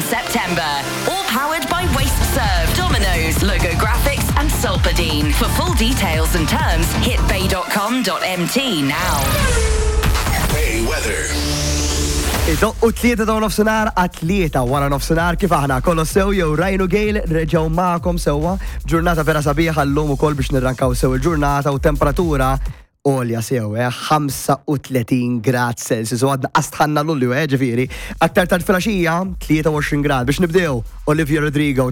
September. All powered by WasteServe, Domino's, Logographics and Solpadeine. For full details and terms, hit bay.com.mt now. Bay weather. U tlieta dawn nofsinhar atleta wara nofsinhar kif aħna kollu sew jew Rajnu Gale reġgħu magħkom sewwa. Ġurnata vera sabiħa llum ukoll biex nirrankaw sew il-ġurnata u temperatura olja sew 35 grad Celsius u għadna qastħanna Lulju ġifieri. Aktar tard filgħaxija 23 grad biex nibdew Olivia Rodrigo